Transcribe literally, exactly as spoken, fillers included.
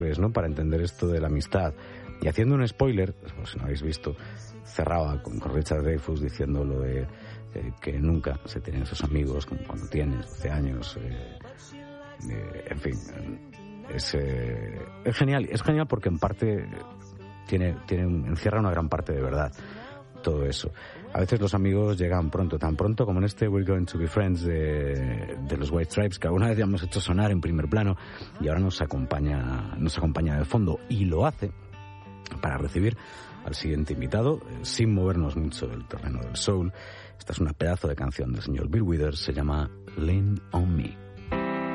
pues, ¿no? Para entender esto de la amistad. Y haciendo un spoiler, pues, si no habéis visto, cerraba con, con Richard Dreyfuss diciendo lo de eh, que nunca se tienen esos amigos como cuando tienes doce años. Eh, eh, en fin, es, eh, es genial. Es genial porque en parte tiene, tiene un, encierra una gran parte de verdad todo eso. A veces los amigos llegan pronto, tan pronto como en este We're Going to Be Friends de, de los White Stripes, que alguna vez ya hemos hecho sonar en primer plano y ahora nos acompaña, nos acompaña de fondo, y lo hace para recibir al siguiente invitado, eh, sin movernos mucho del terreno del soul. Esta es una pedazo de canción del señor Bill Withers, se llama Lean on Me.